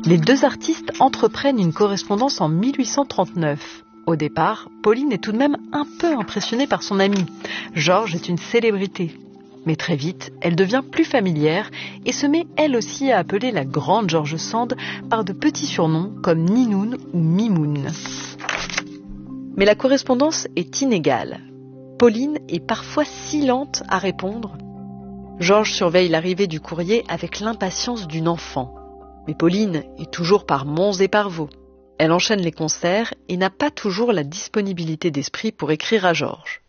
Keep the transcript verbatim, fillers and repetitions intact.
Les deux artistes entreprennent une correspondance en mille huit cent trente-neuf. Au départ, Pauline est tout de même un peu impressionnée par son ami. Georges est une célébrité. Mais très vite, elle devient plus familière et se met elle aussi à appeler la grande George Sand par de petits surnoms comme Ninoun ou Mimoun. Mais la correspondance est inégale. Pauline est parfois si lente à répondre. Georges surveille l'arrivée du courrier avec l'impatience d'une enfant. Mais Pauline est toujours par monts et par vaux. Elle enchaîne les concerts et n'a pas toujours la disponibilité d'esprit pour écrire à Georges.